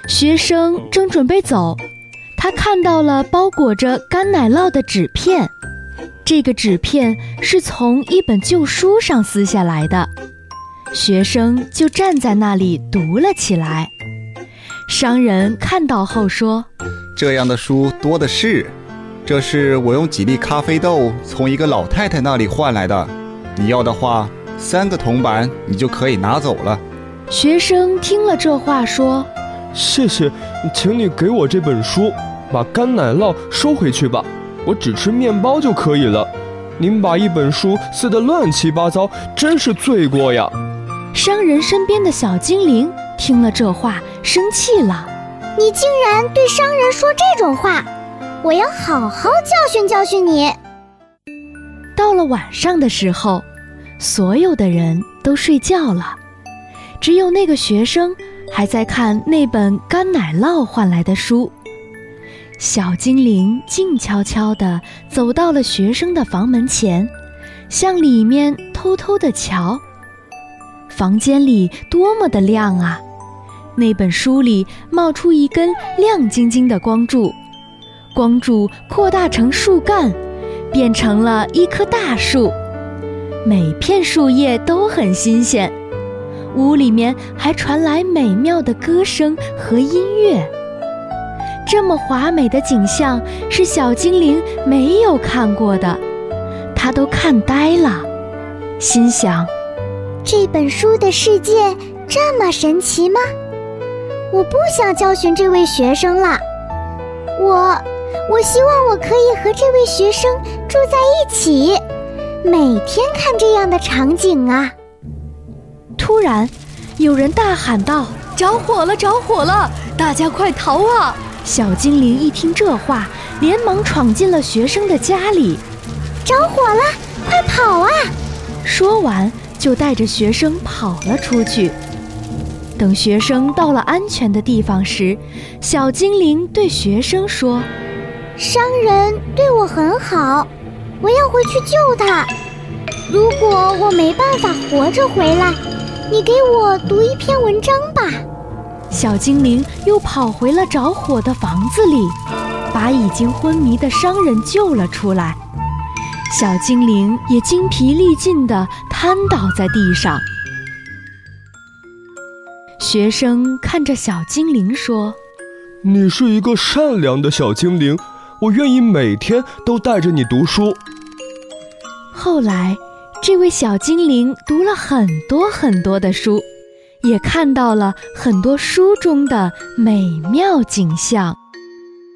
学生正准备走，他看到了包裹着干奶酪的纸片。这个纸片是从一本旧书上撕下来的，学生就站在那里读了起来。商人看到后说： 这样的书多的是，这是我用几粒咖啡豆从一个老太太那里换来的，你要的话3个铜板你就可以拿走了。 学生听了这话说： 谢谢，请你给我这本书，把干奶酪收回去吧，我只吃面包就可以了。您把一本书撕得乱七八糟，真是罪过呀。 商人身边的小精灵听了这话生气了： 你竟然对商人说这种话，我要好好教训教训你。 到了晚上的时候，所有的人都睡觉了，只有那个学生还在看那本干奶酪换来的书。小精灵静悄悄地走到了学生的房门前，向里面偷偷地瞧。房间里多么的亮啊！那本书里冒出一根亮晶晶的光柱，光柱扩大成树干，变成了一棵大树。每片树叶都很新鲜，屋里面还传来美妙的歌声和音乐。这么华美的景象是小精灵没有看过的，他都看呆了，心想： 这本书的世界这么神奇吗？我不想教训这位学生了，我希望我可以和这位学生住在一起，每天看这样的场景啊。 突然有人大喊道：着火了，着火了，大家快逃啊！小精灵一听这话，连忙闯进了学生的家里。 着火了，快跑啊！ 说完就带着学生跑了出去。等学生到了安全的地方时，小精灵对学生说： 商人对我很好，我要回去救他。如果我没办法活着回来，你给我读一篇文章吧。 小精灵又跑回了着火的房子里，把已经昏迷的商人救了出来。小精灵也精疲力尽地瘫倒在地上。学生看着小精灵说： 你是一个善良的小精灵，我愿意每天都带着你读书。 后来这位小精灵读了很多很多的书，也看到了很多书中的美妙景象。